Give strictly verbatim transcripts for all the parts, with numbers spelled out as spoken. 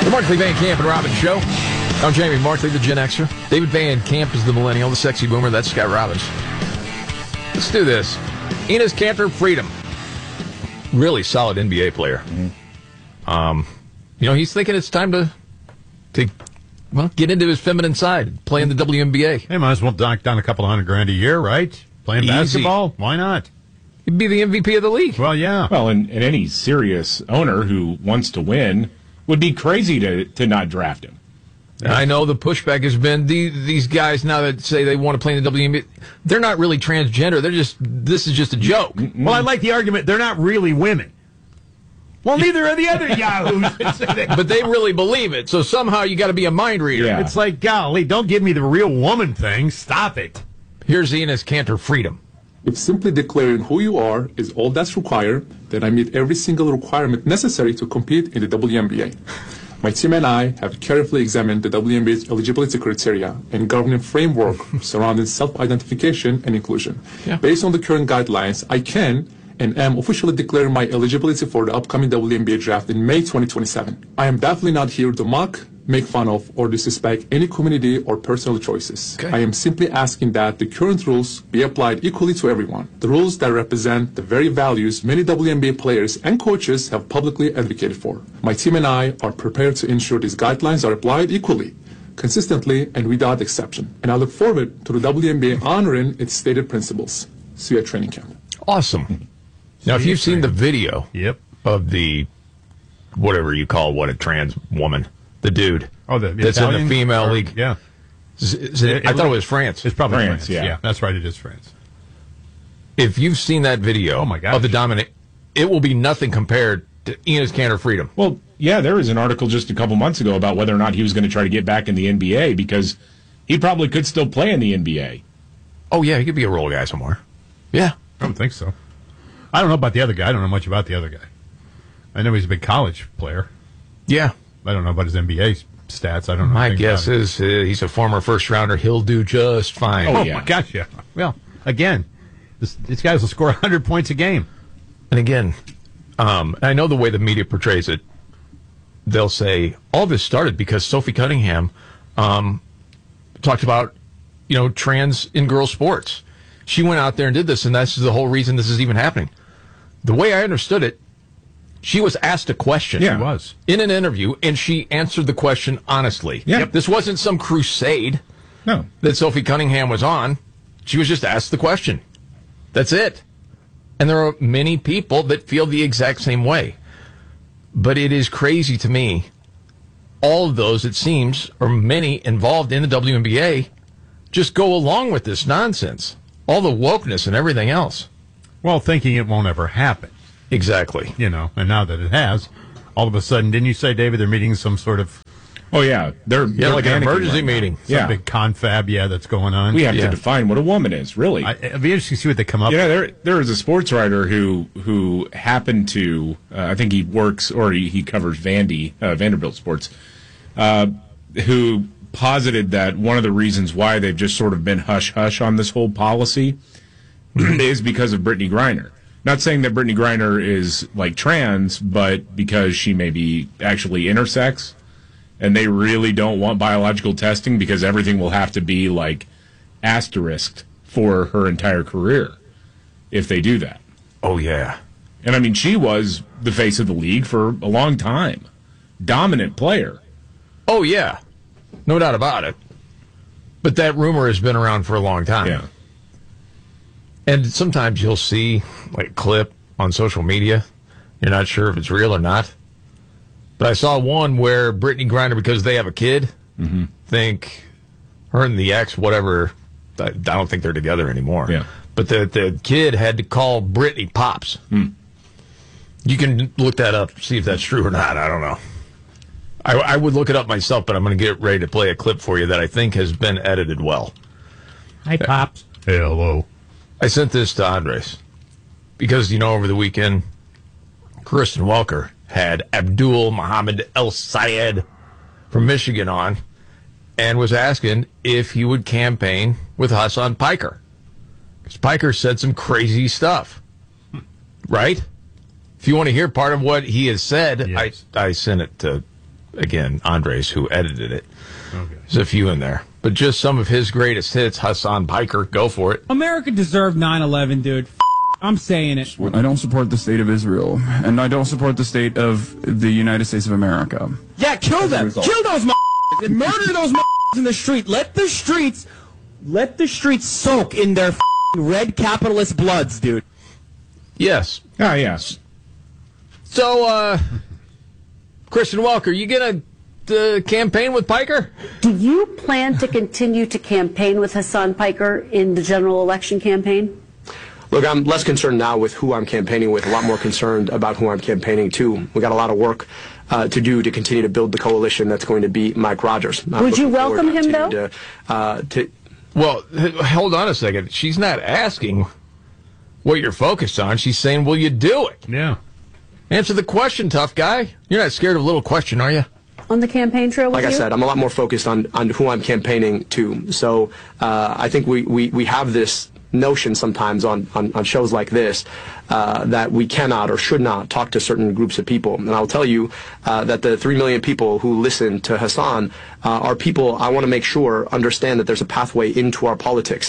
The Markley Van Camp and Robbins Show. I'm Jamie Markley, the Gen Xer. David Van Camp is the millennial, the sexy boomer. That's Scott Robbins. Let's do this. Enes Kanter, Freedom. Really solid N B A player. Mm-hmm. Um, you know, he's thinking it's time to, to, well, get into his feminine side, play in the W N B A. Hey, might as well knock down a couple hundred grand a year, right? Playing Easy. Basketball? Why not? He'd be the M V P of the league. Well, yeah. Well, and, and any serious owner who wants to win would be crazy to, to not draft him. I know the pushback has been the, these guys now that say they want to play in the W N B A, they're not really transgender. They're just, this is just a joke. Well, I like the argument they're not really women. Well, neither are the other yahoos. But they really believe it. So somehow you got to be a mind reader. Yeah. It's like, golly, don't give me the real woman thing. Stop it. Here's Enes Kanter, Freedom. If simply declaring who you are is all that's required, then I meet every single requirement necessary to compete in the W N B A. My team and I have carefully examined the W N B A's eligibility criteria and governing framework surrounding self-identification and inclusion. Yeah. Based on the current guidelines, I can and am officially declaring my eligibility for the upcoming W N B A draft in May twenty twenty-seven. I am definitely not here to mock, make fun of, or disrespect any community or personal choices. Okay. I am simply asking that the current rules be applied equally to everyone. The rules that represent the very values many W N B A players and coaches have publicly advocated for. My team and I are prepared to ensure these guidelines are applied equally, consistently, and without exception. And I look forward to the W N B A honoring its stated principles. See you at training camp. Awesome. Now, if you've seen the video yep. of the, whatever you call what, a trans woman, the dude oh, the, the that's Italian, in the female or, league. Yeah. Is, is it, I thought it was France. It's probably France, France. yeah. yeah. That's right, it is France. If you've seen that video oh my gosh. of the dominant, it will be nothing compared to Enes Kanter, Freedom. Well, yeah, there was an article just a couple months ago about whether or not he was going to try to get back in the N B A because he probably could still play in the N B A. Oh, yeah, he could be a role guy somewhere. Yeah. I don't think so. I don't know about the other guy. I don't know much about the other guy. I know he's a big college player. Yeah. I don't know about his N B A stats. I don't know. My guess is uh, he's a former first rounder. He'll do just fine. Oh, yeah. my gosh, yeah. Well, again, this, these guys will score one hundred points a game. And again, um, I know the way the media portrays it. They'll say, all this started because Sophie Cunningham um, talked about, you know, trans in girls sports. She went out there and did this, and that's the whole reason this is even happening. The way I understood it, she was asked a question. Yeah. She was. In an interview, and she answered the question honestly. Yeah. This wasn't some crusade no. that Sophie Cunningham was on. She was just asked the question. That's it. And there are many people that feel the exact same way. But it is crazy to me. All of those, it seems, or many involved in the W N B A, just go along with this nonsense. All the wokeness and everything else. Well, thinking it won't ever happen. Exactly. You know, and now that it has, all of a sudden, didn't you say, David, they're meeting some sort of... Oh, yeah. They're, yeah, they're like an emergency right meeting. Some yeah. big confab, yeah, that's going on. We have yeah. to define what a woman is, really. I, it'd be interesting to see what they come up you know, with. there, there is a sports writer who who happened to, uh, I think he works, or he, he covers Vandy, uh, Vanderbilt sports, uh, who posited that one of the reasons why they've just sort of been hush-hush on this whole policy is because of Brittany Griner. Not saying that Brittany Griner is, like, trans, but because she may be actually intersex, and they really don't want biological testing because everything will have to be, like, asterisked for her entire career if they do that. Oh, yeah. And, I mean, she was the face of the league for a long time. Dominant player. Oh, yeah. No doubt about it. But that rumor has been around for a long time. Yeah. And sometimes you'll see, like, a clip on social media. You're not sure if it's real or not. But I saw one where Brittany Griner, because they have a kid, mm-hmm. think her and the ex, whatever, I don't think they're together anymore. Yeah. But the, the kid had to call Brittany Pops. Mm. You can look that up, see if that's true or not. I don't know. I, I would look it up myself, but I'm going to get ready to play a clip for you that I think has been edited well. Hi, Pops. Hey, hello. I sent this to Andres because, you know, over the weekend, Kristen Welker had Abdul Muhammad El Sayed from Michigan on and was asking if he would campaign with Hassan Piker. Because Piker said some crazy stuff, right? If you want to hear part of what he has said, yes. I, I sent it to again, Andres, who edited it. Okay. There's a few in there. But just some of his greatest hits, Hassan Piker, go for it. America deserved nine eleven, dude. F- I'm saying it. I don't support the state of Israel, and I don't support the state of the United States of America. Yeah, kill them. Kill those m*****s and murder those m*****s in the street. Let the streets, let the streets soak in their f***ing red capitalist bloods, dude. Yes. Ah, yes. So, uh, Christian Welker, you gonna uh, campaign with Piker? Do you plan to continue to campaign with Hassan Piker in the general election campaign? Look, I'm less concerned now with who I'm campaigning with, a lot more concerned about who I'm campaigning to. We got a lot of work uh, to do to continue to build the coalition that's going to beat Mike Rogers. I'm Would you looking forward welcome to him, though? To, uh, to, Well, h- hold on a second. She's not asking what you're focused on. She's saying, will you do it? Yeah. Answer the question, tough guy. You're not scared of a little question, are you? On the campaign trail with like you? I said, I'm a lot more focused on, on who I'm campaigning to. So uh, I think we, we, we have this notion sometimes on, on, on shows like this uh, that we cannot or should not talk to certain groups of people. And I'll tell you uh, that the three million people who listen to Hassan uh, are people I want to make sure understand that there's a pathway into our politics.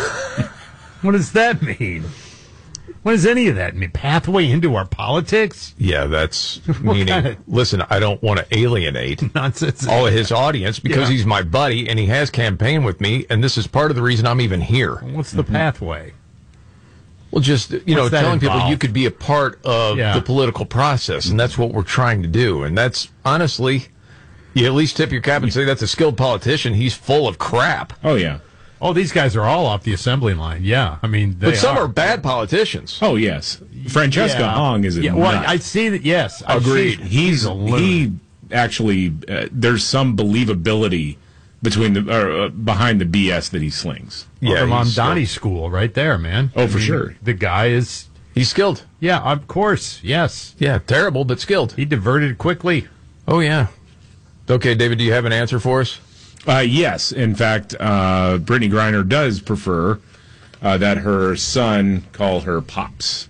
What does that mean? What does any of that mean? Pathway into our politics? Yeah, that's meaning, kind of- listen, I don't want to alienate Nonsense. all of his audience because Yeah. he's my buddy and he has campaigned with me, and this is part of the reason I'm even here. What's the pathway? Well, just, you know, What's that telling people involve? you could be a part of Yeah. the political process, and that's what we're trying to do. And that's, honestly, you at least tip your cap and say that's a skilled politician. He's full of crap. Oh, yeah. Oh, these guys are all off the assembly line. Yeah, I mean, they But some are bad politicians. Oh, yes. Francesca Yeah. Hong is a Yeah, well, nut. I see that. Yes, I Agreed. see- He's a loon. he actually uh, there's some believability between the or, uh, behind the B S that he slings. Well, from he's Mamdani school, right there, man. Oh, for I mean, sure. The guy is. He's skilled. Yeah, of course. Yes, Yeah, terrible, but skilled. he diverted quickly. Oh, yeah. Okay, David, do you have an answer for us? Uh, yes, in fact, uh, Brittany Griner does prefer uh, that her son call her Pops.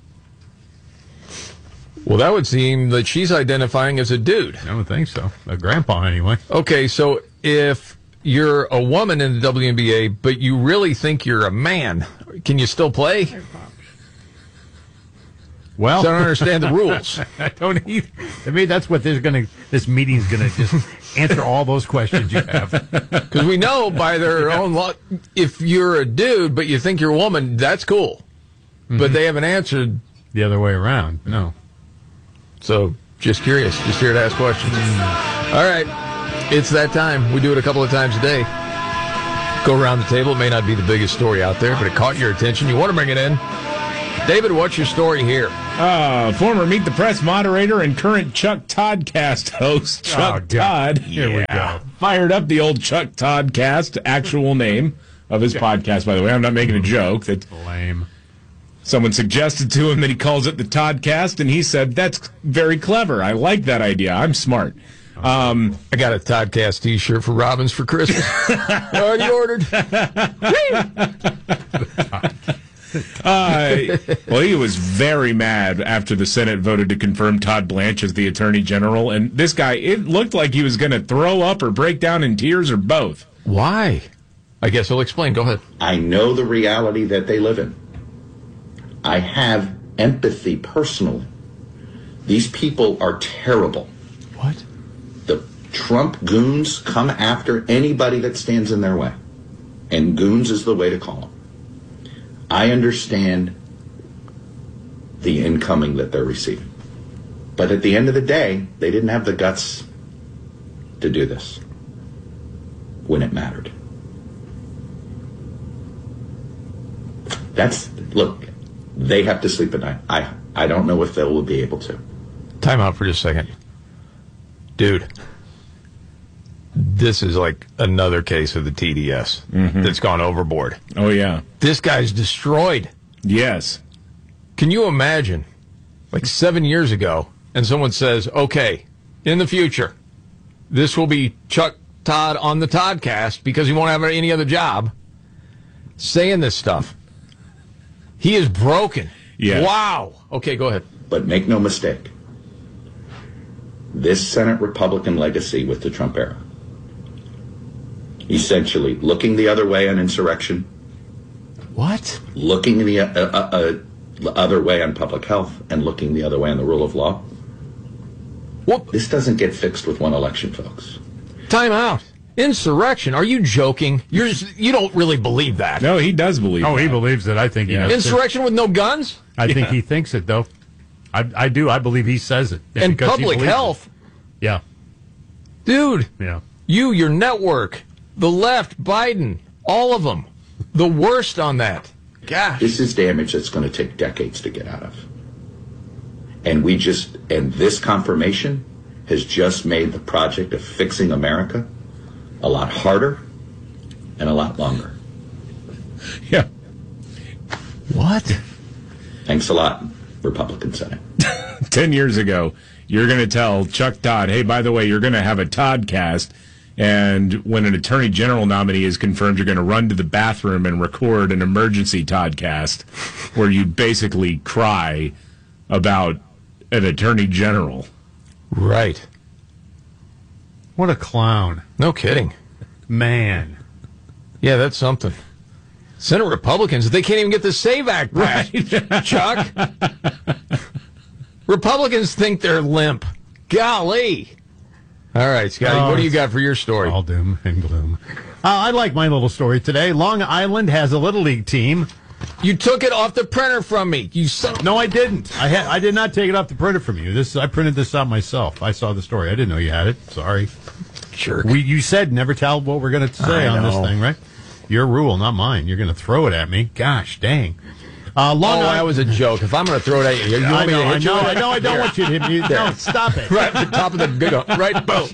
Well, that would seem that she's identifying as a dude. I don't think so. A grandpa, anyway. Okay, so if you're a woman in the W N B A, but you really think you're a man, can you still play? Well, So I don't understand the rules. I don't either. I mean, that's what this going to. This meeting's going to just answer all those questions you have. Because we know by their own law, if you're a dude, but you think you're a woman, that's cool. But they haven't answered, The other way around. No. so just curious. Just here to ask questions. All right. It's that time. We do it a couple of times a day. Go around the table. It may not be the biggest story out there, but it caught your attention. You want to bring it in. David, what's your story here? Uh, former Meet the Press moderator and current Chuck Toddcast host, Chuck Oh, God. Todd. Here we Yeah. go. Fired up the old Chuck Toddcast, actual name of his podcast, by the way. I'm not making a joke. That Lame. someone suggested to him that he calls it the Toddcast, and he said, that's very clever. I like that idea. I'm smart. Um, I got a Toddcast T-shirt for Robbins for Christmas. Already ordered. Uh, well, he was very mad after the Senate voted to confirm Todd Blanche as the Attorney General. And this guy, it looked like he was going to throw up or break down in tears or both. Why? I guess I'll explain. Go ahead. I know the reality that they live in. I have empathy personally. These people are terrible. What? The Trump goons come after anybody that stands in their way. And goons is the way to call them. I understand the incoming that they're receiving. But at the end of the day, they didn't have the guts to do this when it mattered. That's, look, they have to sleep at night. I, I don't know if they will be able to. Time out for just a second. Dude, this is like another case of the T D S that's gone overboard. Oh, yeah. This guy's destroyed. Yes. Can you imagine, like seven years ago, and someone says, okay, in the future, this will be Chuck Todd on the Toddcast because he won't have any other job, saying this stuff. He is broken. Yeah. Wow. Okay, go ahead. But make no mistake, this Senate Republican legacy with the Trump era. Essentially, looking the other way on insurrection. What? Looking the uh, uh, uh, other way on public health and looking the other way on the rule of law. What? This doesn't get fixed with one election, folks. Time out. Insurrection? Are you joking? You're just, you don't really believe that. No, he does believe Oh, that. he believes it. I think he Yeah. knows it. Insurrection with no guns? I think he thinks it, though. I, I do. I believe he says it. And because he public believes health? it. Yeah. Dude, Yeah. you, your network, the left, Biden, all of them. The worst on that. Gosh. This is damage that's going to take decades to get out of. And we just, and this confirmation has just made the project of fixing America a lot harder and a lot longer. Yeah. What? Thanks a lot, Republican Senate. Ten years ago, you're going to tell Chuck Todd, hey, by the way, you're going to have a Toddcast, and when an attorney general nominee is confirmed, you're going to run to the bathroom and record an emergency Toddcast where you basically cry about an attorney general. Right. What a clown. No kidding. Man. Yeah, that's something. Senate Republicans, they can't even get the SAVE Act passed. Right. Chuck. Republicans think they're limp. Golly. All right, Scotty, Oh, what do you it's got for your story? All doom and gloom. Uh, I like my little story today. Long Island has a Little League team. You took it off the printer from me. You son- No, I didn't. I had. I did not take it off the printer from you. This I printed this out myself. I saw the story. I didn't know you had it. Sorry. Jerk. We, you said never tell what we're going to say I on this know. thing, right? Your rule, not mine. You're going to throw it at me. Gosh, dang. Uh, Long Oh, that Island. was a joke. If I'm going to throw it at you, you I want me know, to I hit you know, with I it? know. I don't want you to hit me. No, stop it. Right at the top of the big one. Right, boom.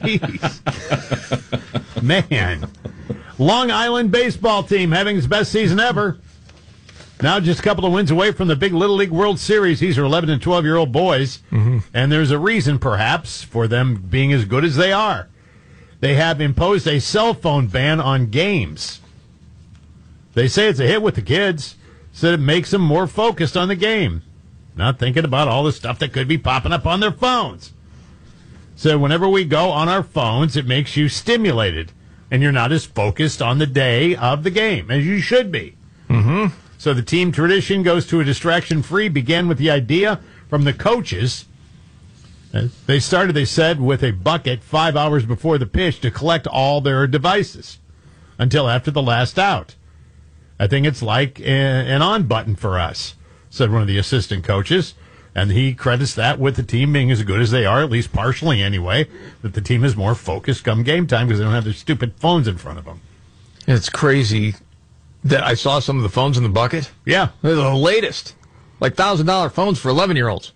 Jeez. Man. Long Island baseball team having its best season ever. Now just a couple of wins away from the big Little League World Series. These are eleven and twelve-year-old boys. Mm-hmm. And there's a reason, perhaps, for them being as good as they are. They have imposed a cell phone ban on games. They say it's a hit with the kids, so it makes them more focused on the game, not thinking about all the stuff that could be popping up on their phones. So whenever we go on our phones, it makes you stimulated, and you're not as focused on the day of the game as you should be. Mm-hmm. So the team tradition goes to a distraction-free, began with the idea from the coaches. Uh, They started, they said, with a bucket five hours before the pitch to collect all their devices until after the last out. I think it's like a, an on button for us, said one of the assistant coaches. And he credits that with the team being as good as they are, at least partially anyway, that the team is more focused come game time because they don't have their stupid phones in front of them. It's crazy that I saw some of the phones in the bucket. Yeah. They're the latest. Like one thousand dollars phones for eleven-year-olds.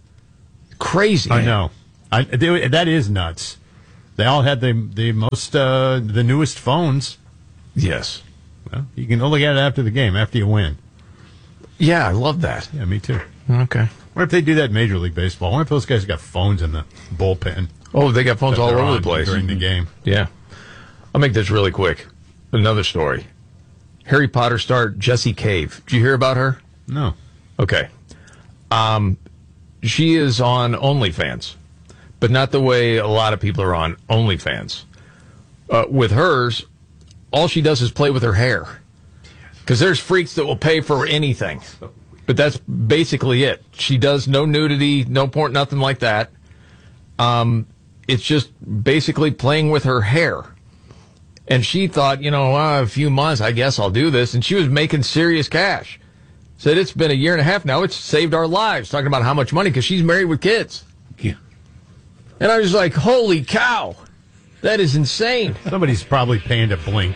Crazy. I know. I, they, that is nuts. They all had the the most, uh, the newest phones. Yes. Well, you can look at it after the game, after you win. Yeah, I love that. Yeah, me too. Okay. What if they do that in Major League Baseball? What if those guys got phones in the bullpen? Oh, they got phones that all they're over on the place. during the game. Yeah. I'll make this really quick. Another story. Harry Potter star Jessie Cave. Did you hear about her? No. Okay. Um, she is on OnlyFans, but not the way a lot of people are on OnlyFans. Uh, with hers, all she does is play with her hair. Because there's freaks that will pay for anything. But that's basically it. She does no nudity, no porn, nothing like that. Um, it's just basically playing with her hair. And she thought, you know, uh, a few months, I guess I'll do this. And she was making serious cash. Said it's been a year and a half now. It's saved our lives. Talking about how much money, because she's married with kids. Yeah. And I was like, holy cow. That is insane. Somebody's probably paying to blink.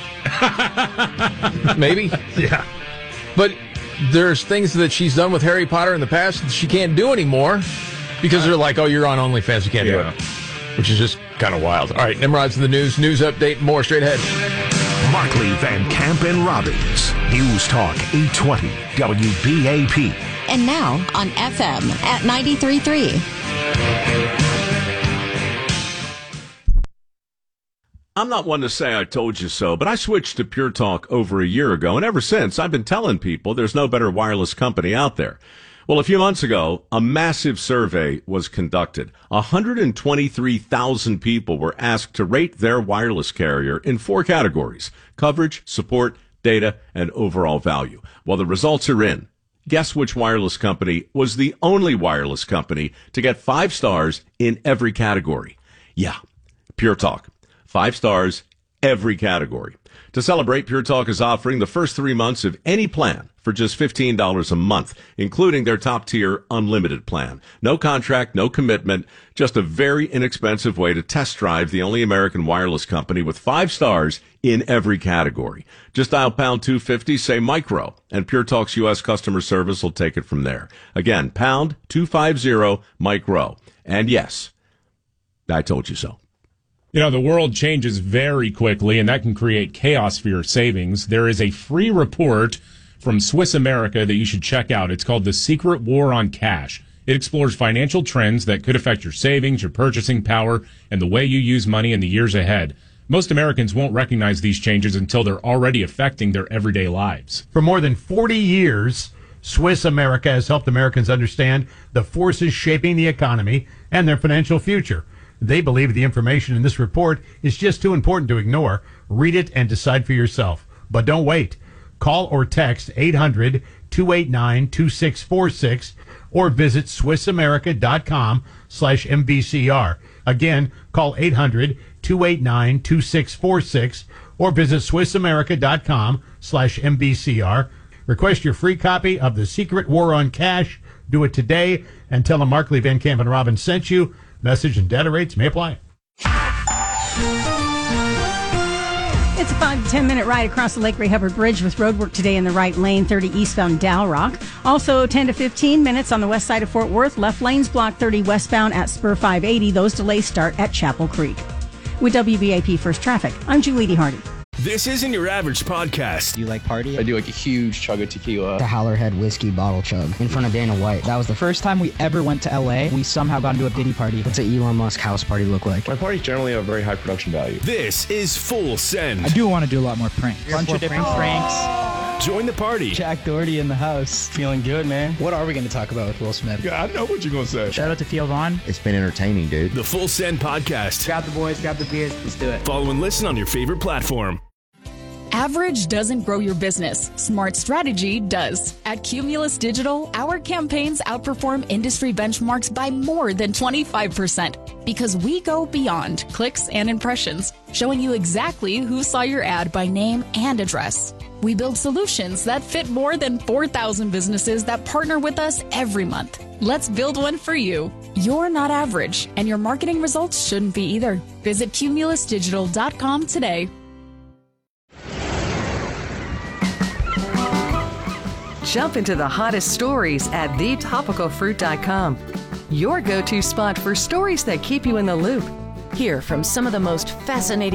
Maybe. Yeah. But there's things that she's done with Harry Potter in the past that she can't do anymore because they're like, oh, you're on OnlyFans, you can't Yeah. do it. Which is just kind of wild. All right, Nimrod's in the news. News update, more straight ahead. Markley, Van Camp, and Robbins. News Talk eight twenty W B A P. And now on F M at ninety-three point three. I'm not one to say I told you so, but I switched to Pure Talk over a year ago, and ever since, I've been telling people there's no better wireless company out there. Well, a few months ago, a massive survey was conducted. one hundred twenty-three thousand people were asked to rate their wireless carrier in four categories: coverage, support, data, and overall value. Well, the results are in. Guess which wireless company was the only wireless company to get five stars in every category? Yeah, Pure Talk. Five stars, every category. To celebrate, Pure Talk is offering the first three months of any plan for just fifteen dollars a month, including their top-tier unlimited plan. No contract, no commitment, just a very inexpensive way to test drive the only American wireless company with five stars in every category. Just dial pound two fifty, say micro, and Pure Talk's U S customer service will take it from there. Again, pound two fifty, micro. And yes, I told you so. You know, the world changes very quickly, and that can create chaos for your savings. There is a free report from Swiss America that you should check out. It's called The Secret War on Cash. It explores financial trends that could affect your savings, your purchasing power, and the way you use money in the years ahead. Most Americans won't recognize these changes until they're already affecting their everyday lives. For more than forty years, Swiss America has helped Americans understand the forces shaping the economy and their financial future. They believe the information in this report is just too important to ignore. Read it and decide for yourself. But don't wait. Call or text eight hundred, two eight nine, two six four six or visit swissamerica.com slash MBCR. Again, call eight hundred, two eight nine, two six four six or visit swissamerica.com slash MBCR. Request your free copy of The Secret War on Cash. Do it today and tell them Markley, Van Camp, and Robbins sent you. Message and data rates may apply. It's a five to ten minute ride across the Lake Ray Hubbard Bridge with roadwork today in the right lane, thirty eastbound Dow Rock. Also ten to fifteen minutes on the west side of Fort Worth. Left lanes block thirty westbound at Spur five eighty. Those delays start at Chapel Creek. With W B A P First Traffic, I'm Julie Hardy. This isn't your average podcast. Do you like party? I do like a huge chug of tequila. The Howlerhead whiskey bottle chug in front of Dana White. That was the first time we ever went to L A. We somehow got into a Diddy party. What's an Elon Musk house party look like? My parties generally have a very high production value. This is Full Send. I do want to do a lot more pranks. A bunch of different pranks. Join the party. Jack Doherty in the house. Feeling good, man. What are we going to talk about with Will Smith? Yeah, I know what you're going to say. Shout out to Theo Vaughn. It's been entertaining, dude. The Full Send Podcast. Grab the boys, grab the beers. Let's do it. Follow and listen on your favorite platform. Average doesn't grow your business. Smart strategy does. At Cumulus Digital, our campaigns outperform industry benchmarks by more than twenty-five percent because we go beyond clicks and impressions, showing you exactly who saw your ad by name and address. We build solutions that fit more than four thousand businesses that partner with us every month. Let's build one for you. You're not average, and your marketing results shouldn't be either. Visit cumulus digital dot com today. Jump into the hottest stories at the topical fruit dot com. Your go-to spot for stories that keep you in the loop. Hear from some of the most fascinating